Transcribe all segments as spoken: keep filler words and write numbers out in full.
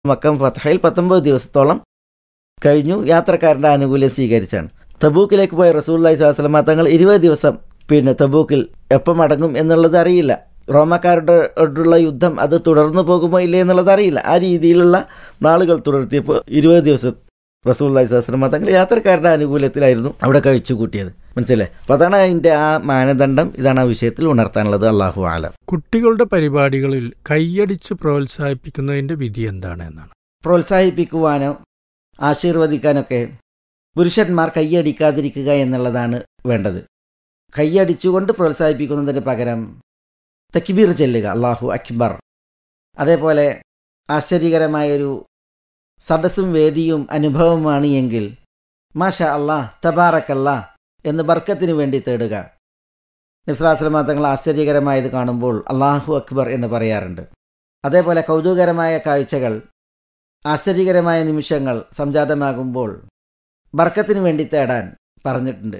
മക്കം ഫതഹിൽ പത്തൊമ്പത് ദിവസത്തോളം കഴിഞ്ഞു. യാത്രക്കാരൻ്റെ ആനുകൂല്യം സ്വീകരിച്ചാണ്. തബൂക്കിലേക്ക് പോയ റസൂലുള്ളാഹി സ്വല്ലല്ലാഹു അലൈഹി വസല്ലം തങ്ങൾ ഇരുപത് ദിവസം പിന്നെ തബൂക്കിൽ എപ്പം മടങ്ങും എന്നുള്ളത് അറിയില്ല. റോമാക്കാരോടുള്ള യുദ്ധം അത് തുടർന്നു പോകുമോ ഇല്ലേ എന്നുള്ളത് അറിയില്ല. ആ രീതിയിലുള്ള നാളുകൾ തുടർത്തിയപ്പോൾ ഇരുപത് ദിവസം റസൂലുള്ളാഹി സ്വല്ലല്ലാഹു അലൈഹി വസല്ലം തങ്ങൾ യാത്രക്കാരുടെ ആനുകൂല്യത്തിലായിരുന്നു അവിടെ കഴിച്ചു കൂട്ടിയത്. മനസ്സിലെ? അപ്പോൾ അതാണ് അതിൻ്റെ ആ മാനദണ്ഡം. ഇതാണ് ആ വിഷയത്തിൽ ഉണർത്താനുള്ളത്. അല്ലാഹു ആലം. കുട്ടികളുടെ പരിപാടികളിൽ കൈയടിച്ച് പ്രോത്സാഹിപ്പിക്കുന്നതിൻ്റെ വിധി എന്താണ് എന്നാണ്. പ്രോത്സാഹിപ്പിക്കുവാനോ ആശീർവദിക്കാനൊക്കെ പുരുഷന്മാർ കൈയടിക്കാതിരിക്കുക എന്നുള്ളതാണ് വേണ്ടത്. കൈയടിച്ചുകൊണ്ട് പ്രോത്സാഹിപ്പിക്കുന്നതിന് പകരം തക്ബീർ ചെല്ലുക, അല്ലാഹു അക്ബർ. അതേപോലെ ആശ്ചര്യകരമായൊരു സദസ്സും വേദിയും അനുഭവമാണ് എങ്കിൽ മാഷാ അല്ലാഹ് തബാറക്കല്ലാഹ് എന്ന് ബർക്കത്തിന് വേണ്ടി തേടുക. നബി സല്ലല്ലാഹു അലൈഹി വസല്ലം തങ്ങൾ ആശ്ചര്യകരമായത് കാണുമ്പോൾ അല്ലാഹു അക്ബർ എന്ന് പറയാറുണ്ട്. അതേപോലെ കൗതുകകരമായ കാഴ്ചകൾ, ആശ്ചര്യകരമായ നിമിഷങ്ങൾ സംജാതമാകുമ്പോൾ ബർക്കത്തിന് വേണ്ടി തേടാൻ പറഞ്ഞിട്ടുണ്ട്.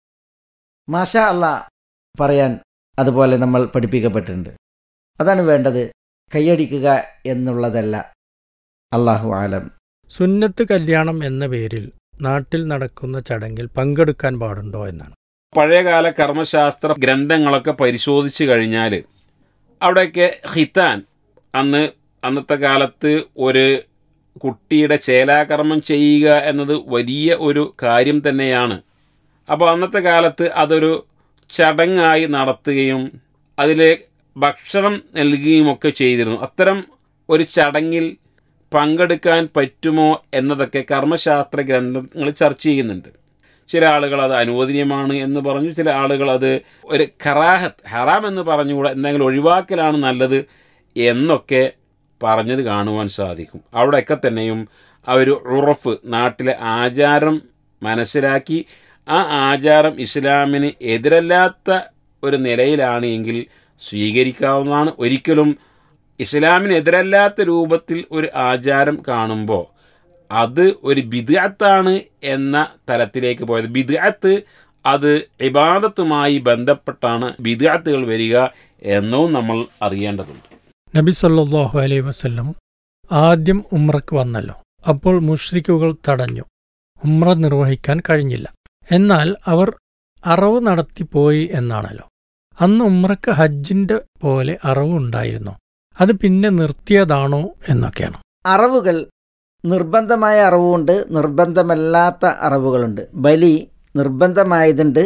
മാഷാ അല്ലാഹ് പറയാൻ അതുപോലെ നമ്മൾ പഠിപ്പിക്കപ്പെട്ടിട്ടുണ്ട്. അതാണ് വേണ്ടത്, കൈയടിക്കുക എന്നുള്ളതല്ല. അല്ലാഹു ആലം. സുന്നത്ത് കല്യാണം എന്ന പേരിൽ നാട്ടിൽ നടക്കുന്ന ചടങ്ങിൽ പങ്കെടുക്കാൻ പാടുണ്ടോ എന്നാണ്. പഴയകാല കർമ്മശാസ്ത്ര ഗ്രന്ഥങ്ങളൊക്കെ പരിശോധിച്ച് കഴിഞ്ഞാൽ അവിടെയൊക്കെ ഖിത്താൻ, അന്ന് അന്നത്തെ കാലത്ത് ഒരു കുട്ടിയുടെ ചേലാകർമ്മം ചെയ്യുക എന്നത് വലിയ ഒരു കാര്യം തന്നെയാണ്. അപ്പോൾ അന്നത്തെ കാലത്ത് അതൊരു ചടങ്ങായി നടത്തുകയും അതിൽ ഭക്ഷണം നൽകുകയും ഒക്കെ ചെയ്തിരുന്നു. അത്തരം ഒരു ചടങ്ങിൽ പങ്കെടുക്കാൻ പറ്റുമോ എന്നതൊക്കെ കർമ്മശാസ്ത്ര ഗ്രന്ഥങ്ങൾ ചർച്ച ചെയ്യുന്നുണ്ട്. ചില ആളുകൾ അത് അനുവദനീയമാണ് എന്ന് പറഞ്ഞു, ചില ആളുകൾ അത് ഒരു കറാഹത്ത്, ഹറാം എന്ന് പറഞ്ഞുകൂടെ, എന്തെങ്കിലും ഒഴിവാക്കലാണ് നല്ലത് എന്നൊക്കെ പറഞ്ഞത് കാണുവാൻ സാധിക്കും. അവിടെയൊക്കെ തന്നെയും ആ ഒരു ഉറഫ്, നാട്ടിലെ ആചാരം മനസ്സിലാക്കി ആ ആചാരം ഇസ്ലാമിന് എതിരല്ലാത്ത ഒരു നിലയിലാണ് എങ്കിൽ സ്വീകരിക്കാവുന്നതാണ്. ഒരിക്കലും ഇസ്ലാമിനെതിരല്ലാത്ത രൂപത്തിൽ ഒരു ആചാരം കാണുമ്പോൾ അത് ഒരു ബിദ്അത്താണ് എന്ന തലത്തിലേക്ക് പോയത്. ബിദ്അത്ത് അത് ഇബാദത്തുമായി ബന്ധപ്പെട്ടാണ് ബിദ്അത്തുകൾ വരിക എന്നും നമ്മൾ അറിയേണ്ടതുണ്ട്. നബി സല്ലല്ലാഹു അലൈഹി വസല്ലം ആദ്യം ഉംറക്ക് വന്നല്ലോ. അപ്പോൾ മുശ്രിക്കുകൾ തടഞ്ഞു, ഉംറ നിർവഹിക്കാൻ കഴിഞ്ഞില്ല. എന്നാൽ അവർ അറവ് നടത്തിപ്പോയി എന്നാണല്ലോ. അന്ന് ഉംറക്ക് ഹജ്ജിന്റെ പോലെ അറവ് ഉണ്ടായിരുന്നു, അത് പിന്നെ നിർത്തിയതാണോ എന്നൊക്കെയാണ്. അറവുകൾ നിർബന്ധമായ അറവുണ്ട്, നിർബന്ധമല്ലാത്ത അറവുകളുണ്ട്. ബലി നിർബന്ധമായതുണ്ട്,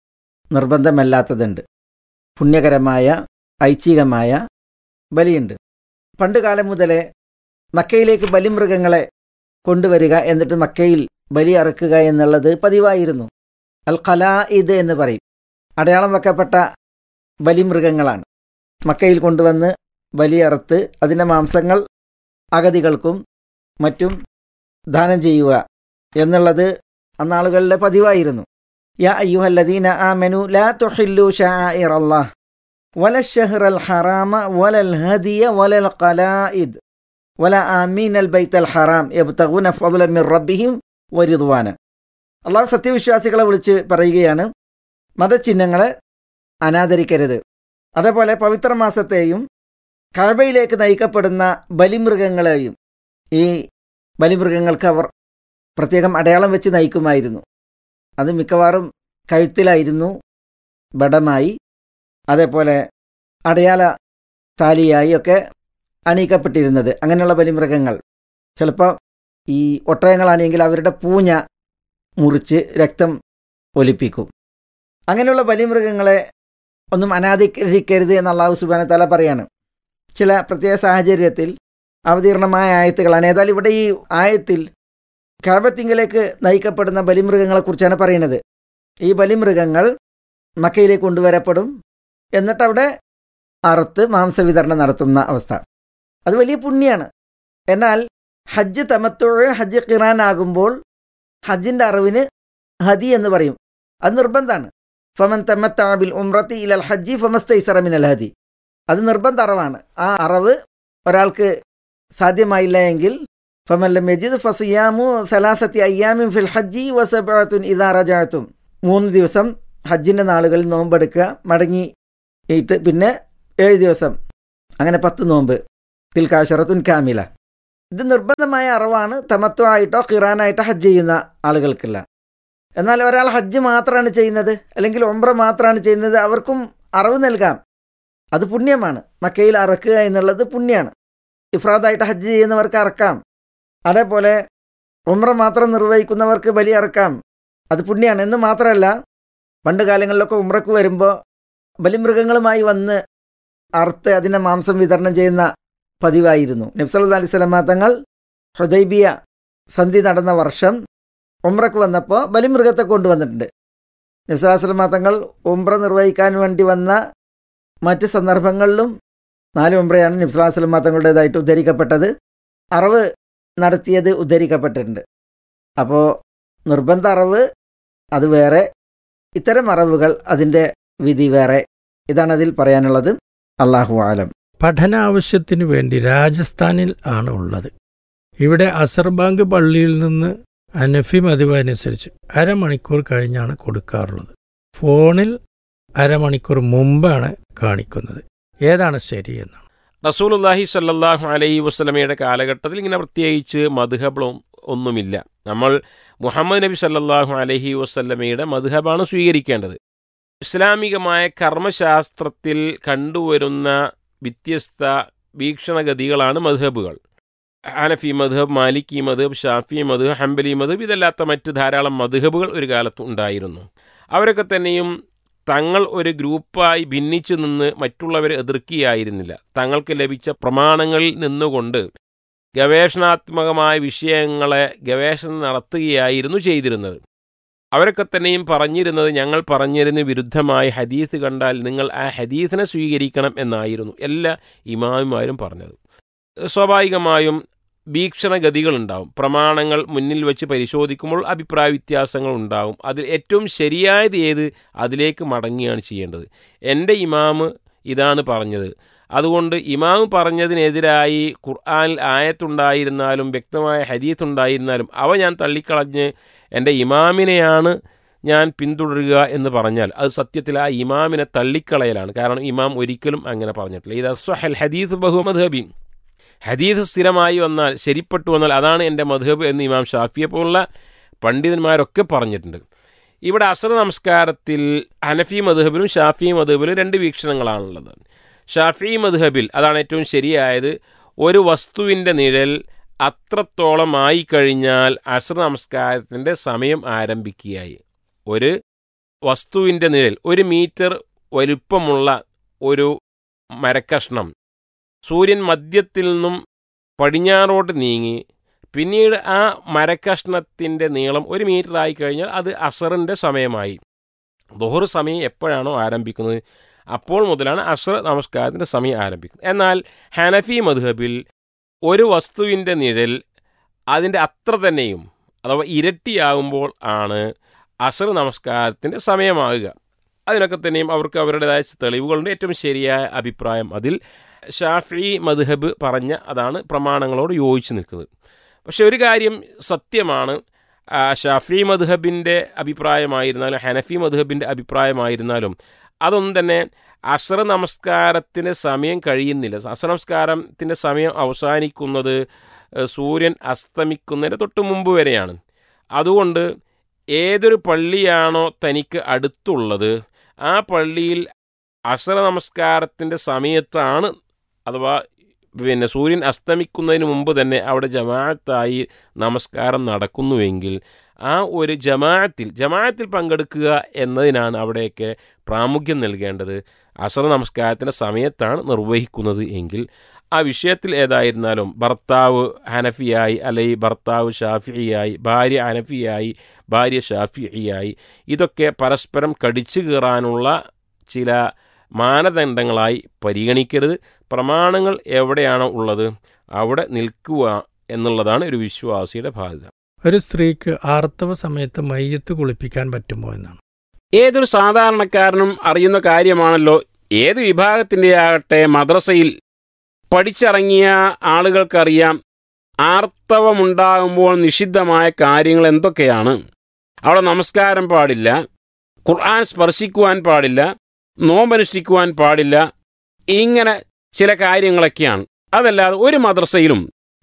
നിർബന്ധമല്ലാത്തതുണ്ട്. പുണ്യകരമായ ഐച്ഛികമായ ബലിയുണ്ട്. പണ്ട് കാലം മുതലേ മക്കയിലേക്ക് ബലിമൃഗങ്ങളെ കൊണ്ടുവരിക, എന്നിട്ട് മക്കയിൽ ബലി അറക്കുക എന്നുള്ളത് പതിവായിരുന്നു. അൽ ഖലാഇദ് എന്ന് പറയും. അടയാളം വെക്കപ്പെട്ട ബലിമൃഗങ്ങളാണ്. മക്കയിൽ കൊണ്ടുവന്ന് ബലി അറുത്ത് അതിൻ്റെ മാംസങ്ങൾ അഗതികൾക്കും മറ്റും ദാനം ചെയ്യുക എന്നുള്ളത് അന്നാളുകളിലെ പതിവായിരുന്നു. യാ അയ്യുഹല്ലദീന ആമനു ലാ തുഹില്ലു ശആഇറല്ലാഹ് വലശ്ശഹ്റൽ ഹറാമ വലൽ ഹദിയ വലൽ ഖലാഇദ് വല ആമീനൽ ബൈത്തൽ ഹറാം യബ്തഗൂന ഫദ്ലൻ മിർ റബ്ബിഹിം വരിദ്വാന. അള്ളാഹു സത്യവിശ്വാസികളെ വിളിച്ച് പറയുകയാണ്, മതചിഹ്നങ്ങളെ അനാദരിക്കരുത്. അതേപോലെ പവിത്രമാസത്തെയും കഅബയിലേക്ക് നയിക്കപ്പെടുന്ന ബലിമൃഗങ്ങളെയും, ഈ ബലിമൃഗങ്ങൾക്ക് അവർ പ്രത്യേകം അടയാളം വെച്ച് നയിക്കുമായിരുന്നു. അത് മിക്കവാറും കഴുത്തിലായിരുന്നു ബടമായി, അതേപോലെ അടയാള താലിയായി ഒക്കെ അണിയിക്കപ്പെട്ടിരുന്നത്. അങ്ങനെയുള്ള ബലിമൃഗങ്ങൾ ചിലപ്പോൾ ഈ ഒട്ടകങ്ങളാണെങ്കിൽ അവരുടെ പൂഞ്ഞ മുറിച്ച് രക്തം ഒലിപ്പിക്കും. അങ്ങനെയുള്ള ബലിമൃഗങ്ങളെ ഒന്നും അനാദരിക്കരുത് എന്ന് അല്ലാഹു സുബ്ഹാനഹു വ തആല പറയാണ്. ചില പ്രത്യേക സാഹചര്യത്തിൽ അവതീർണമായ ആയത്തുകളാണ്. ഏതായാലും ഇവിടെ ഈ ആയത്തിൽ കഅബത്തിങ്കലേക്ക് നയിക്കപ്പെടുന്ന ബലിമൃഗങ്ങളെക്കുറിച്ചാണ് പറയുന്നത്. ഈ ബലിമൃഗങ്ങൾ മക്കയിലേക്ക് കൊണ്ടുവരപ്പെടും, എന്നിട്ട് അവിടെ അറുത്ത് മാംസവിതരണം നടത്തുന്ന അവസ്ഥ. അത് വലിയ പുണ്യാണ്. എന്നാൽ ഹജ്ജ് തമത്തുഅ്, ഹജ്ജ് ഖിറാൻ ആകുമ്പോൾ ഹജ്ജിൻ്റെ അറിവിന് ഹദി എന്ന് പറയും. അത് നിർബന്ധമാണ്. ഫമൻ തമത്തഅ ബിൽ ഉംറത്തി ഇലൽ ഹജ്ജി ഫമസ്തൈസറ മിനൽ ഹദി. അത് നിർബന്ധ അറവാണ്. ആ അറവ് ഒരാൾക്ക് സാധ്യമായില്ല എങ്കിൽ ഫമൻ ലം യജിദ് ഫസിയാമു സലാസത്തി അയ്യാമിൻ ഫിൽ ഹജ്ജി വസബഅത്തുൻ ഇദാ റജഅതും. മൂന്ന് ദിവസം ഹജ്ജിൻ്റെ നാളുകളിൽ നോമ്പെടുക്കുക, മടങ്ങി ഇട്ട് പിന്നെ ഏഴ് ദിവസം, അങ്ങനെ പത്ത് നോമ്പ്. തിൽക അശറത്തുൻ കാമില. ഇത് നിർബന്ധമായ അറിവാണ് തമത്വമായിട്ടോ ഖിറാനായിട്ടോ ഹജ്ജ് ചെയ്യുന്ന ആളുകൾക്കില്ല. എന്നാൽ ഒരാൾ ഹജ്ജ് മാത്രമാണ് ചെയ്യുന്നത്, അല്ലെങ്കിൽ ഉംറ മാത്രമാണ് ചെയ്യുന്നത്, അവർക്കും അറിവ് നൽകാം. അത് പുണ്യമാണ്. മക്കയിൽ അറക്കുക എന്നുള്ളത് പുണ്യമാണ്. ഇഫ്രാദായിട്ട് ഹജ്ജ് ചെയ്യുന്നവർക്ക് അറക്കാം. അതേപോലെ ഉംറ മാത്രം നിർവഹിക്കുന്നവർക്ക് ബലി അറക്കാം. അത് പുണ്യമാണ്. എന്ന് മാത്രമല്ല, പണ്ട് കാലങ്ങളിലൊക്കെ ഉംറക്ക് വരുമ്പോൾ ബലിമൃഗങ്ങളുമായി വന്ന് അറുത്ത് അതിൻ്റെ മാംസം വിതരണം ചെയ്യുന്ന പതിവായിരുന്നു. നബി സല്ലല്ലാഹു അലൈഹി വസല്ലം തങ്ങൾ ഹുദൈബിയ സന്ധി നടന്ന വർഷം ഉംറക്ക് വന്നപ്പോൾ ബലിമൃഗത്തെ കൊണ്ടുവന്നിട്ടുണ്ട്. നബി സല്ലല്ലാഹു അലൈഹി വസല്ലം തങ്ങൾ ഉംറ നിർവഹിക്കാൻ വേണ്ടി വന്ന മറ്റ് സന്ദർഭങ്ങളിലും നാല് ഉംറയാണ് നബി സല്ലല്ലാഹു അലൈഹി വസല്ലം തങ്ങളുടേതായിട്ട് ഉദ്ധരിക്കപ്പെട്ടത്. അറിവ് നടത്തിയത് ഉദ്ധരിക്കപ്പെട്ടിട്ടുണ്ട്. അപ്പോൾ നിർബന്ധ അറിവ് അത് വേറെ, ഇത്തരം അറിവുകൾ അതിൻ്റെ വിധി വേറെ. ഇതാണ് അതിൽ പറയാനുള്ളത്. അല്ലാഹു ആലം. പഠനാവശ്യത്തിനു വേണ്ടി രാജസ്ഥാനിൽ ആണ് ഉള്ളത്. ഇവിടെ അസർബാങ്ക് പള്ളിയിൽ നിന്ന് ഹനഫി മദ്ഹബ് അനുസരിച്ച് അരമണിക്കൂർ കഴിഞ്ഞാണ് കൊടുക്കാറുള്ളത്. ഫോണിൽ അരമണിക്കൂർ മുമ്പാണ് കാണിക്കുന്നത്. ഏതാണ് ശരിയെന്നാണ്? റസൂലുള്ളാഹി സ്വല്ലല്ലാഹു അലൈഹി വസല്ലമയുടെ കാലഘട്ടത്തിൽ ഇങ്ങനെ പ്രത്യേകിച്ച് മദ്ഹബും ഒന്നുമില്ല. നമ്മൾ മുഹമ്മദ് നബി സല്ലല്ലാഹു അലൈഹി വസല്ലമയുടെ മദ്ഹബാണ് സ്വീകരിക്കേണ്ടത്. ഇസ്ലാമികമായ കർമ്മശാസ്ത്രത്തിൽ കണ്ടുവരുന്ന വ്യത്യസ്ത വീക്ഷണഗതികളാണ് മദ്ഹബുകൾ. ഹനഫി മദ്ഹബ്, മാലിക്കി മദ്ഹബ്, ഷാഫി മദ്ഹബ്, ഹംബലി മദ്ഹബ്, ഇതല്ലാത്ത മറ്റ് ധാരാളം മദ്ഹബുകൾ ഒരു കാലത്ത് ഉണ്ടായിരുന്നു. അവരൊക്കെ തന്നെയും തങ്ങൾ ഒരു ഗ്രൂപ്പായി ഭിന്നിച്ചു നിന്ന് മറ്റുള്ളവരെ എതിർക്കുകയായിരുന്നില്ല. തങ്ങൾക്ക് ലഭിച്ച പ്രമാണങ്ങളിൽ നിന്നുകൊണ്ട് ഗവേഷണാത്മകമായ വിഷയങ്ങളെ ഗവേഷണം നടത്തുകയായിരുന്നു ചെയ്തിരുന്നത്. അവരൊക്കെ തന്നെയും പറഞ്ഞിരുന്നത്, ഞങ്ങൾ പറഞ്ഞതിന് വിരുദ്ധമായ ഹദീസ് കണ്ടാൽ നിങ്ങൾ ആ ഹദീസിനെ സ്വീകരിക്കണം എന്നായിരുന്നു എല്ലാ ഇമാമുമാരും പറഞ്ഞത്. സ്വാഭാവികമായും വീക്ഷണഗതികളുണ്ടാവും. പ്രമാണങ്ങൾ മുന്നിൽ വെച്ച് പരിശോധിക്കുമ്പോൾ അഭിപ്രായ വ്യത്യാസങ്ങൾ ഉണ്ടാവും. അതിൽ ഏറ്റവും ശരിയായത് ഏത്, അതിലേക്ക് മടങ്ങുകയാണ് ചെയ്യേണ്ടത്. എൻ്റെ ഇമാമ് ഇതാണ് പറഞ്ഞത്, അതുകൊണ്ട് ഇമാമ് പറഞ്ഞതിനെതിരായി ഖുർആനിൽ ആയത്തുണ്ടായിരുന്നാലും വ്യക്തമായ ഹദീസ് ഉണ്ടായിരുന്നാലും അവ ഞാൻ തള്ളിക്കളഞ്ഞ് എൻ്റെ ഇമാമിനെയാണ് ഞാൻ പിന്തുടരുക എന്ന് പറഞ്ഞാൽ അത് സത്യത്തിൽ ആ ഇമാമിനെ തള്ളിക്കളയലാണ്. കാരണം ഇമാം ഒരിക്കലും അങ്ങനെ പറഞ്ഞിട്ടില്ല. ഇത് അസ്വഹൽ ഹദീസ് ബഹു മദ്ഹബി, ഹദീസ് സ്ഥിരമായി വന്നാൽ ശരിപ്പെട്ടു വന്നാൽ അതാണ് എൻ്റെ മദ്ഹബ് എന്ന് ഇമാം ഷാഫിയെ പോലുള്ള പണ്ഡിതന്മാരൊക്കെ പറഞ്ഞിട്ടുണ്ട്. ഇവിടെ അസ്ർ നമസ്കാരത്തിൽ ഹനഫി മദ്ഹബിലും ഷാഫി മദ്ഹബിലും രണ്ട് വീക്ഷണങ്ങളാണുള്ളത്. ഷാഫി മദ്ഹബിൽ അതാണ് ഏറ്റവും ശരിയായത്. ഒരു വസ്തുവിൻ്റെ നിഴൽ അത്രത്തോളം ആയിക്കഴിഞ്ഞാൽ അസ്ർ നമസ്കാരത്തിൻ്റെ സമയം ആരംഭിക്കുകയായി. ഒരു വസ്തുവിൻ്റെ നിഴൽ, ഒരു മീറ്റർ വലുപ്പമുള്ള ഒരു മരക്കഷ്ണം സൂര്യൻ മധ്യത്തിൽ നിന്നും പടിഞ്ഞാറോട്ട് നീങ്ങി പിന്നീട് ആ മരക്കഷ്ണത്തിൻ്റെ നീളം ഒരു മീറ്റർ ആയിക്കഴിഞ്ഞാൽ അത് അസറിൻ്റെ സമയമായി. ദുഹർ സമയം എപ്പോഴാണോ ആരംഭിക്കുന്നത് അപ്പോൾ മുതലാണ് അസ്ർ നമസ്കാരത്തിൻ്റെ സമയം ആരംഭിക്കുന്നത്. എന്നാൽ ഹനഫി മദ്ഹബിൽ ഒരു വസ്തുവിൻ്റെ നിഴൽ അതിൻ്റെ അത്ര തന്നെയും അഥവാ ഇരട്ടിയാകുമ്പോൾ ആണ് അസ്ർ നമസ്കാരത്തിൻ്റെ സമയമാകുക. അതിനൊക്കെ തന്നെയും അവർക്ക് അവരുടേതായ തെളിവുകളുണ്ട്. ഏറ്റവും ശരിയായ അഭിപ്രായം അതിൽ ഷാഫി മദ്ഹബ് പറഞ്ഞ അതാണ് പ്രമാണങ്ങളോട് യോജിച്ച് നിൽക്കുന്നത്. പക്ഷെ ഒരു കാര്യം സത്യമാണ്, ഷാഫി മദ്ഹബിൻ്റെ അഭിപ്രായമായിരുന്നാലും ഹനഫി മദ്ഹബിൻ്റെ അഭിപ്രായമായിരുന്നാലും അതൊന്നും തന്നെ അസ്ർ നമസ്കാരത്തിന് സമയം കഴിയുന്നില്ല. അസ്ർ നമസ്കാരത്തിൻ്റെ സമയം അവസാനിക്കുന്നത് സൂര്യൻ അസ്തമിക്കുന്നതിന് തൊട്ട് മുമ്പ് വരെയാണ്. അതുകൊണ്ട് ഏതൊരു പള്ളിയാണോ തനിക്ക് അടുത്തുള്ളത് ആ പള്ളിയിൽ അസ്ർ നമസ്കാരത്തിൻ്റെ സമയത്താണ് അഥവാ പിന്നെ സൂര്യൻ അസ്തമിക്കുന്നതിന് മുമ്പ് തന്നെ അവിടെ ജമാഅത്തായി നമസ്കാരം നടക്കുന്നുവെങ്കിൽ ആ ഒരു ജമാഅത്തിൽ ജമാഅത്തിൽ പങ്കെടുക്കുക എന്നതിനാണ് അവിടെയൊക്കെ പ്രാമുഖ്യം നൽകേണ്ടത്. അസ്ർ നമസ്കാരത്തിൻ്റെ സമയത്താണ് നിർവഹിക്കുന്നത് എങ്കിൽ ആ വിഷയത്തിൽ ഏതായിരുന്നാലും ഭർത്താവ് ഹനഫിയായി അല്ലെങ്കിൽ ഭർത്താവ് ഷാഫിയായി, ഭാര്യ ഹനഫിയായി, ഭാര്യ ഷാഫിയായി, ഇതൊക്കെ പരസ്പരം കടിച്ചു കീറാനുള്ള ചില മാനദണ്ഡങ്ങളായി പരിഗണിക്കരുത്. പ്രമാണങ്ങൾ എവിടെയാണോ ഉള്ളത് അവിടെ നിൽക്കുക എന്നുള്ളതാണ് ഒരു വിശ്വാസിയുടെ ബാധ്യത. ഒരു സ്ത്രീക്ക് ആർത്തവ സമയത്ത് മയ്യത്ത് കുളിപ്പിക്കാൻ പറ്റുമോ എന്നാണ്. ഏതൊരു സാധാരണക്കാരനും അറിയുന്ന കാര്യമാണല്ലോ. ഏത് വിഭാഗത്തിൻ്റെ ആകട്ടെ മദ്രസയിൽ പഠിച്ചിറങ്ങിയ ആളുകൾക്കറിയാം ആർത്തവമുണ്ടാകുമ്പോൾ നിഷിദ്ധമായ കാര്യങ്ങൾ എന്തൊക്കെയാണ്. അവിടെ നമസ്കാരം പാടില്ല, ഖുർആൻ സ്പർശിക്കുവാൻ പാടില്ല, നോമ്പനുഷ്ഠിക്കുവാൻ പാടില്ല, ഇങ്ങനെ ചില കാര്യങ്ങളൊക്കെയാണ്. അതല്ലാതെ ഒരു മദ്രസയിലും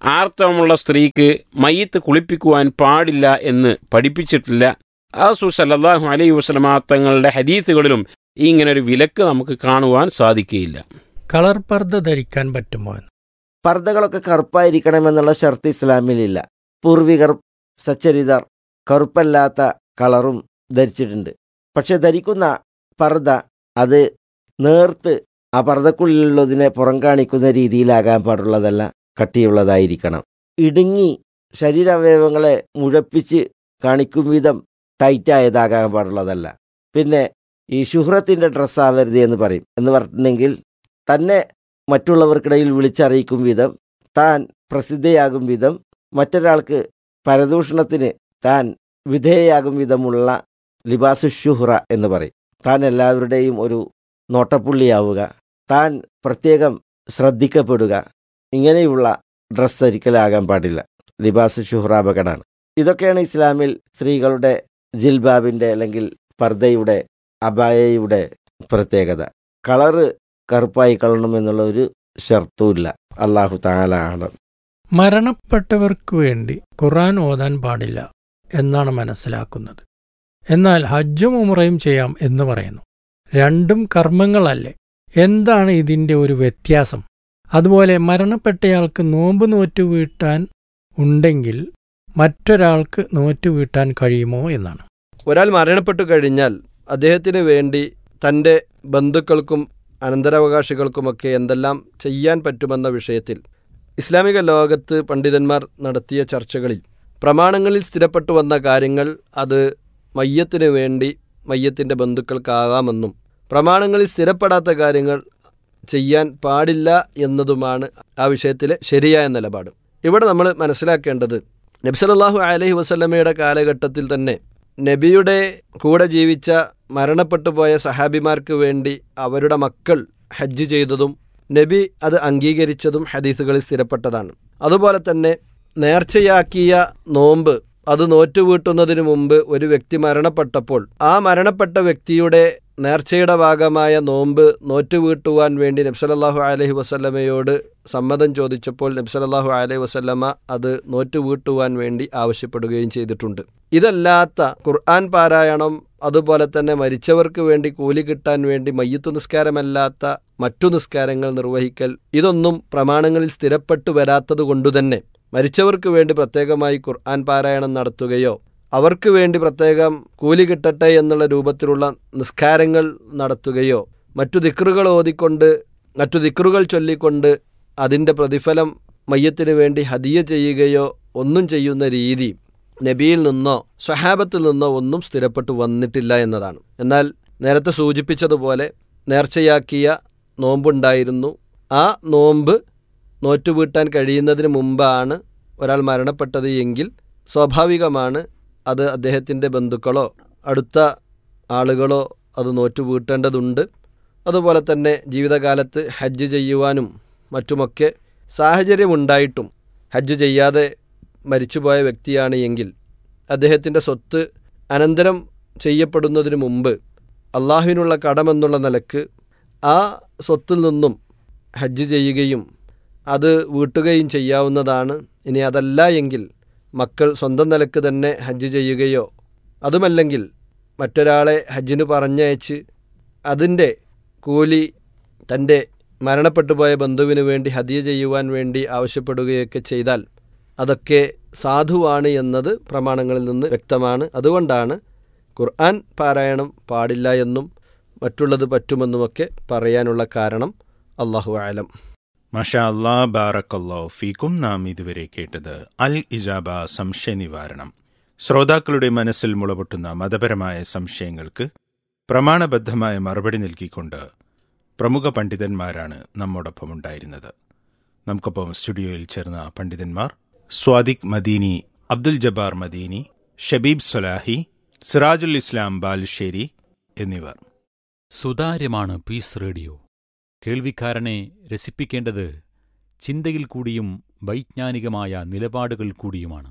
ആർത്തവമുള്ള സ്ത്രീക്ക് മയ്യത്ത് കുളിപ്പിക്കുവാൻ പാടില്ല എന്ന് പഠിപ്പിച്ചിട്ടില്ല. റസൂൽ സല്ലല്ലാഹു അലൈഹി വസല്ലമ തങ്ങളുടെ ഹദീസുകളിലും ഇങ്ങനൊരു വിലക്ക് നമുക്ക് കാണുവാൻ സാധിക്കുകയില്ല. കളർ പർദ്ദ ധരിക്കാൻ പറ്റുമോ എന്ന്? പർദ്ദകളൊക്കെ കറുപ്പായിരിക്കണമെന്നുള്ള ഷർത്ത് ഇസ്ലാമിലില്ല. പൂർവികർ സച്ചരിതർ കറുപ്പല്ലാത്ത കളറും ധരിച്ചിട്ടുണ്ട്. പക്ഷെ ധരിക്കുന്ന പർദ്ദ അത് നേർത്ത് ആ പർദ്ദക്കുള്ളിലുള്ളതിനെ പുറം കാണിക്കുന്ന രീതിയിലാകാൻ പാടുള്ളതല്ല, കട്ടിയുള്ളതായിരിക്കണം. ഇടുങ്ങി ശരീരാവയവങ്ങളെ മുഴപ്പിച്ച് കാണിക്കും വിധം ടൈറ്റായതാകാൻ പാടുള്ളതല്ല. പിന്നെ ഈ ശുഹ്രത്തിൻ്റെ ഡ്രസ്സാവരുത് എന്ന് പറയും. എന്ന് പറഞ്ഞിട്ടുണ്ടെങ്കിൽ തന്നെ മറ്റുള്ളവർക്കിടയിൽ വിളിച്ചറിയിക്കും വിധം, താൻ പ്രസിദ്ധയാകും വിധം, മറ്റൊരാൾക്ക് പരദൂഷണത്തിന് താൻ വിധേയയാകും വിധമുള്ള ലിബാസു ശുഹ്റ എന്ന് പറയും. താൻ എല്ലാവരുടെയും ഒരു നോട്ടപ്പുള്ളിയാവുക, താൻ പ്രത്യേകം ശ്രദ്ധിക്കപ്പെടുക, ഇങ്ങനെയുള്ള ഡ്രസ്സ് ധരിക്കലാകാൻ പാടില്ല. ലിബാസു ശുഹ്റ അപകടമാണ്. ഇതൊക്കെയാണ് ഇസ്ലാമിൽ സ്ത്രീകളുടെ ജിൽബാബിൻ്റെ അല്ലെങ്കിൽ പർദ്ദയുടെ അബായയുടെ പ്രത്യേകത. കളറ് കറുപ്പായി കളണം എന്നുള്ള ഒരു ഷർത്തുമില്ല. അല്ലാഹു തആല ആണ്. മരണപ്പെട്ടവർക്ക് വേണ്ടി ഖുർആൻ ഓതാൻ പാടില്ല എന്നാണ് മനസ്സിലാക്കുന്നത്. എന്നാൽ ഹജ്ജും ഉംറയും ചെയ്യാം എന്ന് പറയുന്നു. രണ്ടും കർമ്മങ്ങളല്ലേ? എന്താണ് ഇതിൻ്റെ ഒരു വ്യത്യാസം? അതുപോലെ മരണപ്പെട്ടയാൾക്ക് നോമ്പ് നോറ്റുവീട്ടാൻ ഉണ്ടെങ്കിൽ മറ്റൊരാൾക്ക് നോറ്റുവീട്ടാൻ കഴിയുമോ എന്നാണ്. ഒരാൾ മരണപ്പെട്ടു കഴിഞ്ഞാൽ അദ്ദേഹത്തിന് വേണ്ടി തൻ്റെ ബന്ധുക്കൾക്കും അനന്തരാവകാശികൾക്കുമൊക്കെ എന്തെല്ലാം ചെയ്യാൻ പറ്റുമെന്ന വിഷയത്തിൽ ഇസ്ലാമിക ലോകത്ത് പണ്ഡിതന്മാർ നടത്തിയ ചർച്ചകളിൽ പ്രമാണങ്ങളിൽ സ്ഥിരപ്പെട്ടു വന്ന കാര്യങ്ങൾ അത് മയ്യത്തിന് വേണ്ടി മയ്യത്തിൻ്റെ ബന്ധുക്കൾക്കാകാമെന്നും പ്രമാണങ്ങളിൽ സ്ഥിരപ്പെടാത്ത കാര്യങ്ങൾ ചെയ്യാൻ പാടില്ല എന്നതുമാണ് ആ വിഷയത്തിലെ ശരിയായ നിലപാട്. ഇവിടെ നമ്മൾ മനസ്സിലാക്കേണ്ടത് നബി സല്ലല്ലാഹു അലൈഹി വസല്ലമയുടെ കാലഘട്ടത്തിൽ തന്നെ നബിയുടെ കൂടെ ജീവിച്ച മരണപ്പെട്ടുപോയ സഹാബിമാർക്ക് വേണ്ടി അവരുടെ മക്കൾ ഹജ്ജ് ചെയ്തതും നബി അത് അംഗീകരിച്ചതും ഹദീസുകളിൽ സ്ഥിരപ്പെട്ടതാണ്. അതുപോലെ തന്നെ നേർച്ചയാക്കിയ നോമ്പ് അത് നോറ്റുവീട്ടുന്നതിന് മുമ്പ് ഒരു വ്യക്തി മരണപ്പെട്ടപ്പോൾ ആ മരണപ്പെട്ട വ്യക്തിയുടെ നേർച്ചയുടെ ഭാഗമായ നോമ്പ് നോറ്റുവീട്ടുവാൻ വേണ്ടി നബി സല്ലല്ലാഹു അലൈഹി വസല്ലമയോട് സമ്മതം ചോദിച്ചപ്പോൾ നബി സല്ലല്ലാഹു അലൈഹി വസല്ലമ അത് നോറ്റുവീട്ടുവാൻ വേണ്ടി ആവശ്യപ്പെടുകയും ചെയ്തിട്ടുണ്ട്. ഇതല്ലാത്ത ഖുർആൻ പാരായണം, അതുപോലെ തന്നെ മരിച്ചവർക്ക് വേണ്ടി കൂലി കിട്ടാൻ വേണ്ടി മയ്യിത്ത് നിസ്കാരമല്ലാത്ത മറ്റു നിസ്കാരങ്ങൾ നിർവഹിക്കൽ, ഇതൊന്നും പ്രമാണങ്ങളിൽ സ്ഥിരപ്പെട്ടു വരാത്തത് കൊണ്ടുതന്നെ മരിച്ചവർക്ക് വേണ്ടി പ്രത്യേകമായി ഖുർആൻ പാരായണം നടത്തുകയോ അവർക്ക് വേണ്ടി പ്രത്യേകം കൂലി കിട്ടട്ടെ എന്നുള്ള രൂപത്തിലുള്ള നിസ്കാരങ്ങൾ നടത്തുകയോ മറ്റു ദിക്റുകൾ ഓതിക്കൊണ്ട് മറ്റു ദിക്റുകൾ ചൊല്ലിക്കൊണ്ട് അതിൻ്റെ പ്രതിഫലം മയ്യത്തിന് വേണ്ടി ഹദിയ ചെയ്യുകയോ ഒന്നും ചെയ്യുന്ന രീതി നബിയിൽ നിന്നോ സ്വഹാബത്തിൽ നിന്നോ ഒന്നും സ്ഥിരപ്പെട്ടു വന്നിട്ടില്ല എന്നതാണ്. എന്നാൽ നേരത്തെ സൂചിപ്പിച്ചതുപോലെ നേർച്ചയാക്കിയ നോമ്പുണ്ടായിരുന്നു. ആ നോമ്പ് നോറ്റുവീട്ടാൻ കഴിയുന്നതിന് മുമ്പാണ് ഒരാൾ മരണപ്പെട്ടത് എങ്കിൽ സ്വാഭാവികമാണ് അത് അദ്ദേഹത്തിൻ്റെ ബന്ധുക്കളോ അടുത്ത ആളുകളോ അത് നോറ്റുവീട്ടേണ്ടതുണ്ട്. അതുപോലെ തന്നെ ജീവിതകാലത്ത് ഹജ്ജ് ചെയ്യുവാനും മറ്റുമൊക്കെ സാഹചര്യമുണ്ടായിട്ടും ഹജ്ജ് ചെയ്യാതെ മരിച്ചുപോയ വ്യക്തിയാണ് എങ്കിൽ അദ്ദേഹത്തിൻ്റെ സ്വത്ത് അനന്തരം ചെയ്യപ്പെടുന്നതിന് മുമ്പ് അള്ളാഹുവിനുള്ള കടമെന്നുള്ള നിലക്ക് ആ സ്വത്തിൽ നിന്നും ഹജ്ജ് ചെയ്യുകയും അത് വീട്ടുകയും ചെയ്യാവുന്നതാണ്. ഇനി അതല്ല എങ്കിൽ മക്കൾ സ്വന്തം നിലക്ക് തന്നെ ഹജ്ജ് ചെയ്യുകയോ അതുമല്ലെങ്കിൽ മറ്റൊരാളെ ഹജ്ജിന് പറഞ്ഞയച്ച് അതിൻ്റെ കൂലി തൻ്റെ മരണപ്പെട്ടുപോയ ബന്ധുവിന് വേണ്ടി ഹദിയ ചെയ്യുവാൻ വേണ്ടി ആവശ്യപ്പെടുകയൊക്കെ ചെയ്താൽ അതൊക്കെ സാധുവാണ് എന്നത് പ്രമാണങ്ങളിൽ നിന്ന് വ്യക്തമാണ്. അതുകൊണ്ടാണ് ഖുർആൻ പാരായണം പാടില്ല എന്നും മറ്റുള്ളത് പറ്റുമെന്നുമൊക്കെ പറയാനുള്ള കാരണം. അല്ലാഹു അലം. മാഷാ അല്ലാ, ബാറക്കല്ലാഹു ഫീക്കും. നാം ഇതുവരെ കേട്ടത് അൽ ഇജാബ സംശയ നിവാരണം. ശ്രോതാക്കളുടെ മനസ്സിൽ മുളപൊട്ടുന്ന മതപരമായ സംശയങ്ങൾക്ക് പ്രമാണബദ്ധമായ മറുപടി നൽകിക്കൊണ്ട് പ്രമുഖ പണ്ഡിതന്മാരാണ് നമ്മോടൊപ്പം ഉണ്ടായിരുന്നത്. നമുക്കൊപ്പം സ്റ്റുഡിയോയിൽ ചേർന്ന പണ്ഡിതന്മാർ സ്വാദിഖ് മദീനി, അബ്ദുൽ ജബ്ബാർ മദീനി, ഷബീബ് സൊലാഹി, സിറാജുൽ ഇസ്ലാം ബാലുശ്ശേരി എന്നിവർ. സുതാര്യമാണ് പീസ് റേഡിയോ. കേൾവിക്കാരനെ രസിപ്പിക്കേണ്ടത് ചിന്തയിൽ കൂടിയും വൈജ്ഞാനികമായ നിലപാടുകൾ കൂടിയുമാണ്.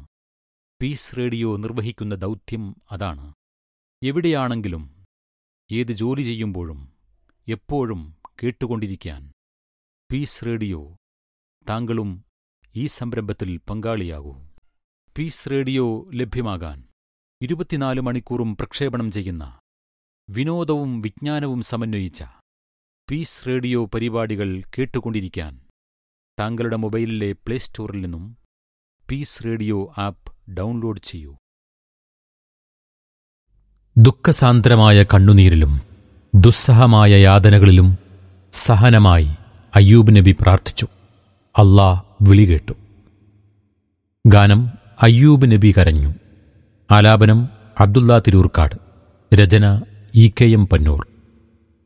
പീസ് റേഡിയോ നിർവഹിക്കുന്ന ദൗത്യം അതാണ്. എവിടെയാണെങ്കിലും ഏത് ജോലി ചെയ്യുമ്പോഴും എപ്പോഴും കേട്ടുകൊണ്ടിരിക്കാൻ പീസ് റേഡിയോ. താങ്കളും ഈ സംരംഭത്തിൽ പങ്കാളിയാകൂ. പീസ് റേഡിയോ ലഭ്യമാകാൻ ഇരുപത്തിനാല് മണിക്കൂറും പ്രക്ഷേപണം ചെയ്യുന്ന വിനോദവും വിജ്ഞാനവും സമന്വയിച്ച പീസ് റേഡിയോ പരിപാടികൾ കേട്ടുകൊണ്ടിരിക്കാൻ താങ്കളുടെ മൊബൈലിലെ പ്ലേ സ്റ്റോറിൽ നിന്നും പീസ് റേഡിയോ ആപ്പ് ഡൗൺലോഡ് ചെയ്യൂ. ദുഃഖസാന്ദ്രമായ കണ്ണുനീരിലും ദുസ്സഹമായ യാതനകളിലും സഹനമായി അയ്യൂബ് നബി പ്രാർത്ഥിച്ചു. അല്ലാ വിളികേട്ടു. ഗാനം അയ്യൂബ് നബി കരഞ്ഞു. ആലാപനം അബ്ദുള്ള തിരൂർക്കാട്. രചന ഇ കെ എം പന്നൂർ.